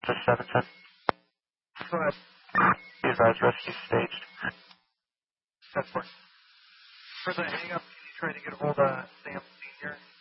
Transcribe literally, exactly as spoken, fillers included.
to seven ten. Go ahead. Be advised, rescue staged. That's fine. For the hang up, can you try to get a hold of Sam Senior?